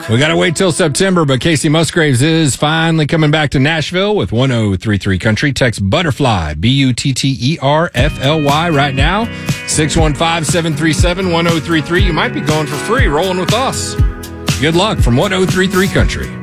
We got to wait till September, but Casey Musgraves is finally coming back to Nashville with 1033 Country. Text Butterfly, Butterfly, right now. 615-737-1033. You might be going for free rolling with us. Good luck from 1033 Country.